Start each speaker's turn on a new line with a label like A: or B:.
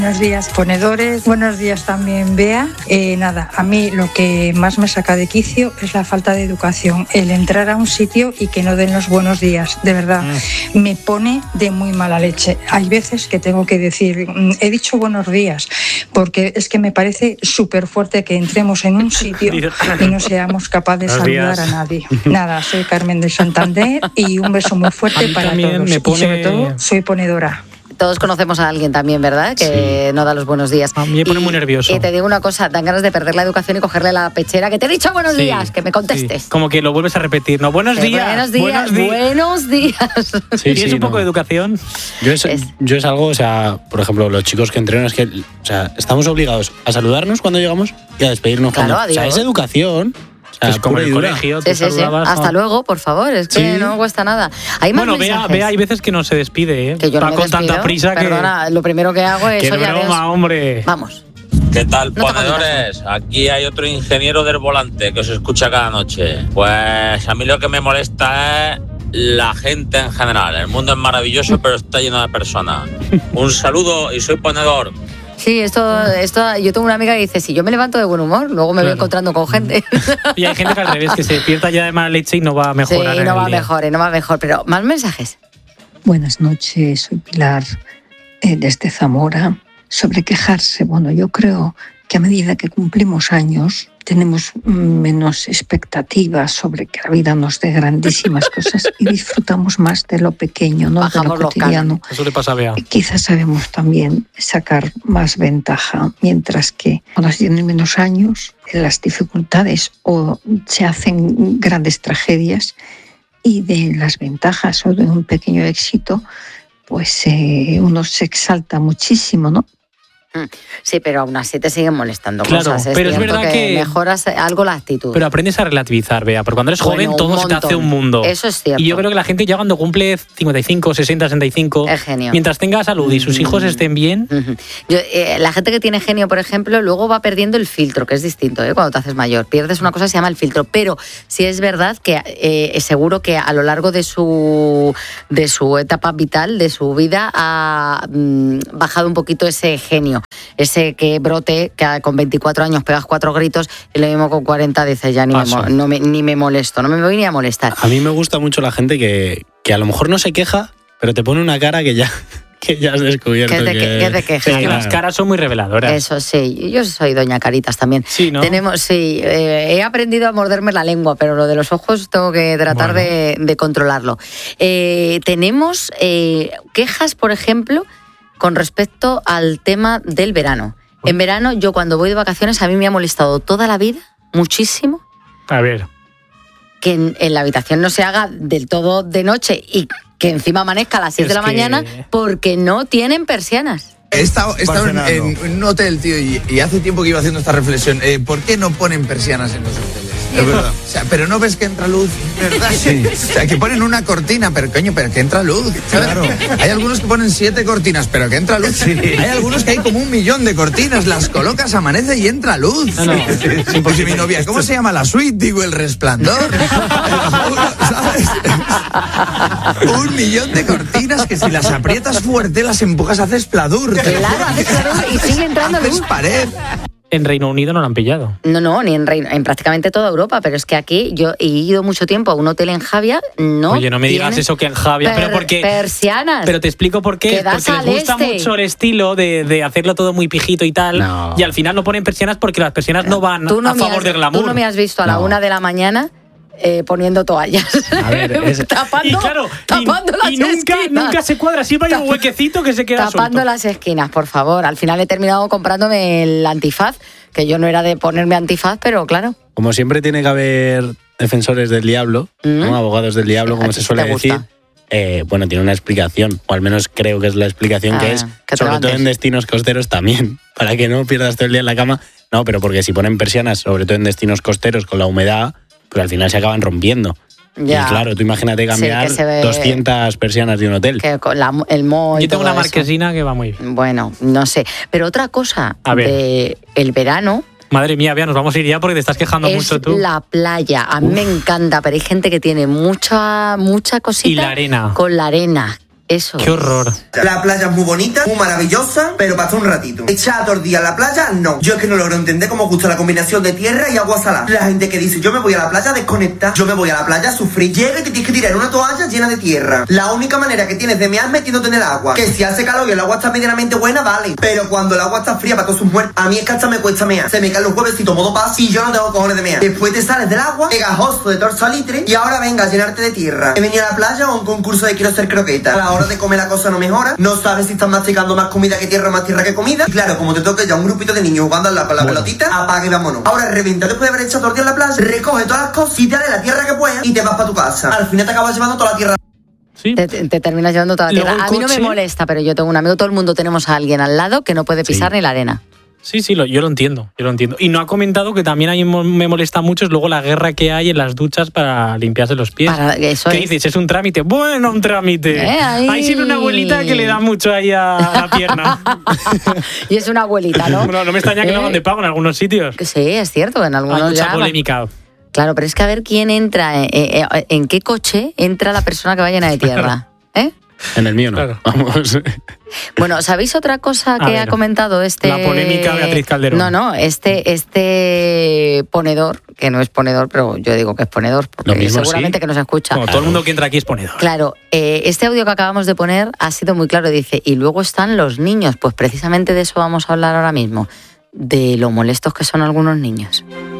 A: Buenos días, ponedores. Buenos días también, Bea. Nada, a mí lo que más me saca de quicio es la falta de educación. El entrar a un sitio y que no den los buenos días. De verdad, me pone de muy mala leche. Hay veces que tengo que decir, he dicho buenos días, porque es que me parece súper fuerte que entremos en un sitio y no seamos capaces de saludar a nadie. Nada, soy Carmen de Santander y un beso muy fuerte para todos. Y sobre todo, soy ponedora.
B: Todos conocemos a alguien también, ¿verdad? Que no da los buenos días.
C: A mí me pone muy nervioso.
B: Y te digo una cosa, dan ganas de perder la educación y cogerle la pechera. Que te he dicho buenos días, que me contestes.
C: Sí. Como que lo vuelves a repetir, ¿no? Buenos días.
B: Buenos días.
C: ¿Tienes un poco de educación?
D: Yo es algo, o sea, por ejemplo, los chicos que entrenan, es que, o sea, estamos obligados a saludarnos cuando llegamos y a despedirnos cuando.
B: Adiós.
D: O sea, es educación.
C: Es como en el colegio.
B: Sí. Hasta luego, por favor, es que no cuesta nada. Hay más mensajes.
C: Vea, hay veces que no se despide, ¿eh?
B: Que yo no
C: va
B: me
C: con
B: despido.
C: tanta prisa.
B: Perdona, lo primero que hago es...
C: ¡Qué broma, hombre!
B: Vamos.
E: ¿Qué tal, ponedores? Aquí hay otro ingeniero del volante que os escucha cada noche. Pues a mí lo que me molesta es la gente en general. El mundo es maravilloso, pero está lleno de personas. Un saludo y soy ponedor.
B: Sí, esto, yo tengo una amiga que dice, si yo me levanto de buen humor, luego me voy encontrando con gente.
C: Y hay gente que al revés, que se despierta ya de mala leche y no va a mejorar.
B: Sí, no va mejor, pero más mensajes.
F: Buenas noches, soy Pilar desde Zamora. Sobre quejarse, bueno, yo creo que a medida que cumplimos años tenemos menos expectativas sobre que la vida nos dé grandísimas cosas y disfrutamos más de lo pequeño, ¿no? De lo cotidiano.
C: Eso le pasa a Bea.
F: Quizás sabemos también sacar más ventaja, mientras que cuando se tienen menos años, las dificultades o se hacen grandes tragedias y de las ventajas o de un pequeño éxito, pues uno se exalta muchísimo, ¿no?
B: Sí, pero aún así te siguen molestando
C: claro,
B: cosas.
C: Pero es verdad que
B: mejoras algo la actitud.
C: Pero aprendes a relativizar, Bea, porque cuando eres joven todo se te hace un mundo.
B: Eso es cierto.
C: Y yo creo que la gente ya cuando cumple 55, 60, 65,
B: es genio.
C: Mientras tenga salud y sus hijos estén bien.
B: La gente que tiene genio, por ejemplo, luego va perdiendo el filtro, que es distinto, cuando te haces mayor. Pierdes una cosa que se llama el filtro. Pero sí es verdad que seguro que a lo largo de su etapa vital, de su vida, ha bajado un poquito ese genio. Ese que brote, que con 24 años pegas 4 gritos y lo mismo con 40 dices ya ni me molesto, no me voy ni a molestar.
D: A mí me gusta mucho la gente que a lo mejor no se queja, pero te pone una cara que ya has descubierto.
B: Que te quejas.
C: Es que las caras son muy reveladoras.
B: Eso sí, yo soy doña Caritas también.
C: Sí, ¿no?
B: He aprendido a morderme la lengua, pero lo de los ojos tengo que tratar de controlarlo. Tenemos quejas, por ejemplo, con respecto al tema del verano. En verano, yo cuando voy de vacaciones, a mí me ha molestado toda la vida, muchísimo.
C: A ver.
B: Que en la habitación no se haga del todo de noche y que encima amanezca a las 6 de la mañana porque no tienen persianas.
G: He estado en un hotel, tío, y hace tiempo que iba haciendo esta reflexión. ¿Por qué no ponen persianas en los hoteles? Es verdad. O sea, pero no ves que entra luz, ¿verdad? Sí. O sea, que ponen una cortina, pero coño, pero que entra luz. ¿Sabes? Claro. Hay algunos que ponen 7 cortinas, pero que entra luz. Sí. Hay algunos que hay como 1.000.000 de cortinas, las colocas, amanece y entra luz. No. Sí, porque mi novia, ¿cómo se llama la suite? Digo, El Resplandor. ¿Sabes? 1.000.000 de cortinas que si las aprietas fuerte, las empujas, haces pladur.
B: Claro, haces pladur y sigue entrando luz.
G: Haces pared.
C: En Reino Unido no lo han pillado.
B: No, ni en prácticamente toda Europa, pero es que aquí yo he ido mucho tiempo a un hotel en Javia,
C: Oye, no me digas eso que en Javia, pero porque
B: persianas.
C: Pero te explico por qué, porque les gusta mucho el estilo de hacerlo todo muy pijito y tal, y al final no ponen persianas porque las persianas no van a favor del glamour.
B: Tú no me has visto a la 1 de la mañana poniendo toallas.
D: A ver,
B: tapando las esquinas.
C: Nunca se cuadra, siempre hay un huequecito que se queda
B: tapando
C: suelto.
B: Las esquinas, por favor. Al final he terminado comprándome el antifaz, que yo no era de ponerme antifaz, pero claro.
D: Como siempre tiene que haber defensores del diablo, ¿no? Abogados del diablo, como se suele decir. Bueno, tiene una explicación, o al menos creo que es la explicación que es, sobre todo en destinos costeros también, para que no pierdas todo el día en la cama. No, pero porque si ponen persianas, sobre todo en destinos costeros, con la humedad, pues al final se acaban rompiendo. Ya. Y claro, tú imagínate cambiar 200 persianas de un hotel.
B: Que con el moho y
C: yo tengo
B: todo
C: una marquesina eso. Que va muy bien.
B: Bueno, no sé. Pero otra cosa de el verano...
C: Madre mía, Bea, nos vamos a ir ya porque te estás quejando mucho tú.
B: Es la playa. A mí me encanta, pero hay gente que tiene mucha cosita.
C: Y la arena.
B: Con la arena. Eso.
C: Qué horror.
H: La playa es muy bonita, muy maravillosa, pero para un ratito. Echar todo el día a la playa, no. Yo es que no logro entender cómo gusta la combinación de tierra y agua salada. La gente que dice, yo me voy a la playa a desconectar, yo me voy a la playa a sufrir. Llega y te tienes que tirar una toalla llena de tierra. La única manera que tienes de mear es metiéndote en el agua. Que si hace calor y el agua está medianamente buena, vale. Pero cuando el agua está fría para todos sus muertos, a mí es que hasta me cuesta mear. Se me caen los huevecitos modo paz y yo no tengo cojones de mear. Después te sales del agua, pegajoso de torso a litre y ahora venga a llenarte de tierra. He venido a la playa o a un concurso de quiero ser croqueta. A la hora de comer la cosa no mejora. No sabes si estás masticando más comida que tierra o más tierra que comida. Y claro, como te toque ya un grupito de niños jugando al lado con la pelotita, apaga y vámonos. Ahora reventa después de haber echado todo el día en la playa, recoge todas las cosas y dale la tierra que puedas y te vas para tu casa. Al final te acabas llevando toda la tierra.
B: Sí. Te terminas llevando toda la tierra. A mí no me molesta, pero yo tengo un amigo, todo el mundo tenemos a alguien al lado que no puede pisar ni la arena.
C: Sí, yo lo entiendo. Y no ha comentado que también a mí me molesta mucho es luego la guerra que hay en las duchas para limpiarse los pies. ¿Qué dices? ¿Es un trámite? Bueno, un trámite. Ahí sin una abuelita que le da mucho ahí a la pierna.
B: Y es una abuelita, ¿no?
C: No me extraña que no hagan de pago en algunos sitios.
B: Sí, es cierto, en algunos
C: hay mucha
B: ya
C: polémica.
B: Claro, pero es que a ver quién entra, en qué coche entra la persona que va llena de tierra.
D: En el mío no. Claro. Vamos.
B: Bueno, ¿sabéis otra cosa que ha comentado este?
C: La polémica Beatriz Calderón.
B: No, este ponedor, que no es ponedor, pero yo digo que es ponedor, porque mismo, seguramente que nos escucha.
C: Todo el mundo que entra aquí es ponedor.
B: Claro, este audio que acabamos de poner ha sido muy claro, dice, y luego están los niños, pues precisamente de eso vamos a hablar ahora mismo, de lo molestos que son algunos niños.